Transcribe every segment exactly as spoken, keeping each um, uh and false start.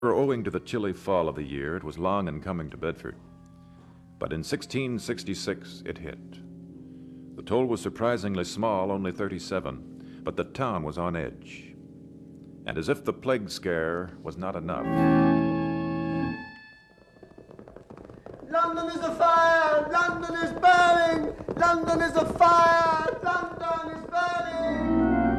Owing to the chilly fall of the year, it was long in coming to Bedford. But in sixteen sixty-six, it hit. The toll was surprisingly small, only thirty-seven, but the town was on edge. And as if the plague scare was not enough. London is afire! London is burning! London is afire! London is burning!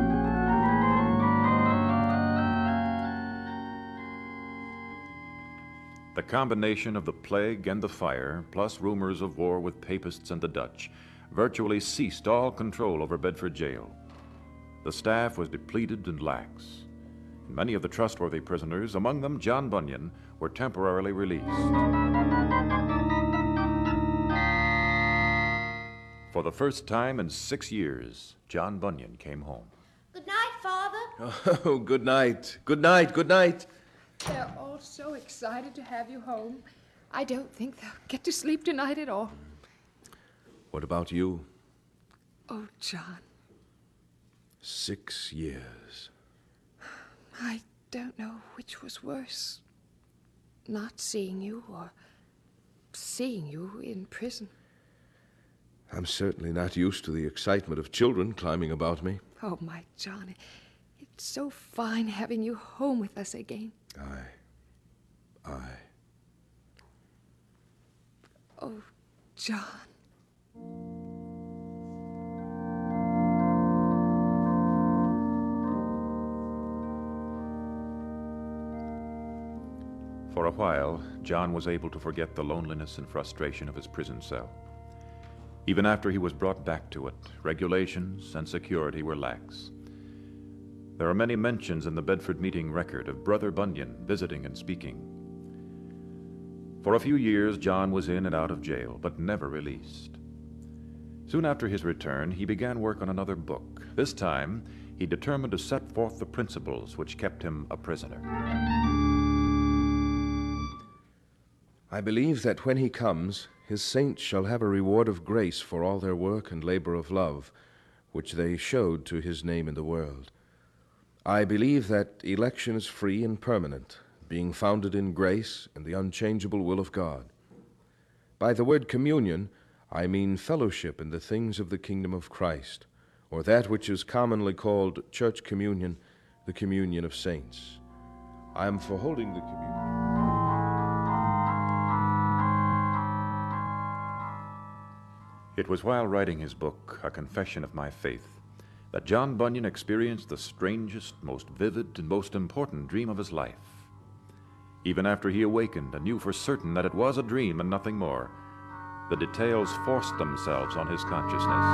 The combination of the plague and the fire, plus rumors of war with papists and the Dutch, virtually ceased all control over Bedford Jail. The staff was depleted and lax. Many of the trustworthy prisoners, among them John Bunyan, were temporarily released. For the first time in six years, John Bunyan came home. Good night, Father. Oh, good night. Good night, good night. They're all so excited to have you home. I don't think they'll get to sleep tonight at all. What about you? Oh, John. Six years. I don't know which was worse. Not seeing you or seeing you in prison. I'm certainly not used to the excitement of children climbing about me. Oh, my Johnny. It's so fine having you home with us again. I... I... Oh, John. For a while, John was able to forget the loneliness and frustration of his prison cell. Even after he was brought back to it, regulations and security were lax. There are many mentions in the Bedford meeting record of Brother Bunyan visiting and speaking. For a few years, John was in and out of jail, but never released. Soon after his return, he began work on another book. This time, he determined to set forth the principles which kept him a prisoner. I believe that when he comes, his saints shall have a reward of grace for all their work and labor of love, which they showed to his name in the world. I believe that election is free and permanent, being founded in grace and the unchangeable will of God. By the word communion, I mean fellowship in the things of the kingdom of Christ, or that which is commonly called church communion, the communion of saints. I am for holding the communion. It was while writing his book, A Confession of My Faith, that John Bunyan experienced the strangest, most vivid, and most important dream of his life. Even after he awakened and knew for certain that it was a dream and nothing more, the details forced themselves on his consciousness.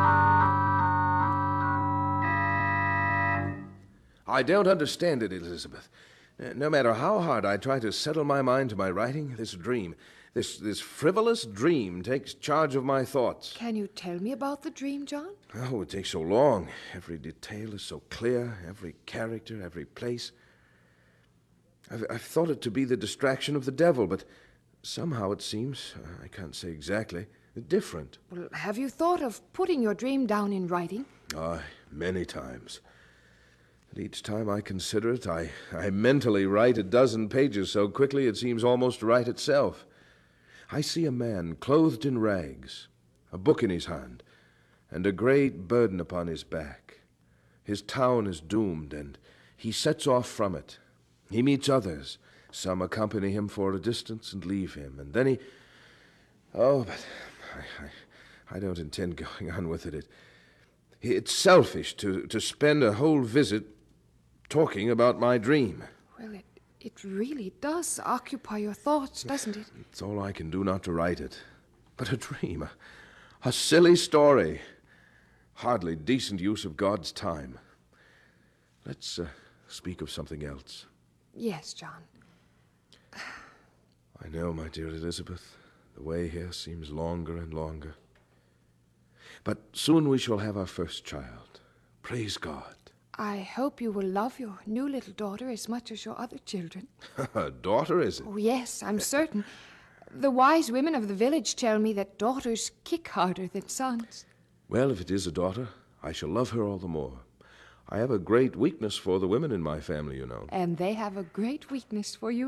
I don't understand it, Elizabeth. No matter how hard I try to settle my mind to my writing, this dream, this, this frivolous dream takes charge of my thoughts. Can you tell me about the dream, John? Oh, it takes so long. Every detail is so clear, every character, every place. I've, I've thought it to be the distraction of the devil, but somehow it seems, I can't say exactly, different. Well, have you thought of putting your dream down in writing? Ah, many times. And each time I consider it, I, I mentally write a dozen pages so quickly it seems almost to write itself. I see a man clothed in rags, a book in his hand, and a great burden upon his back. His town is doomed, and he sets off from it. He meets others. Some accompany him for a distance and leave him, and then he... Oh, but I, I, I don't intend going on with it. it. It's selfish to, to spend a whole visit talking about my dream. Well, it, it really does occupy your thoughts, doesn't it? It's all I can do not to write it. But a dream, a, a silly story. Hardly decent use of God's time. Let's uh, speak of something else. Yes, John. I know, my dear Elizabeth, the way here seems longer and longer. But soon we shall have our first child. Praise God. I hope you will love your new little daughter as much as your other children. A daughter, is it? Oh, yes, I'm certain. The wise women of the village tell me that daughters kick harder than sons. Well, if it is a daughter, I shall love her all the more. I have a great weakness for the women in my family, you know. And they have a great weakness for you.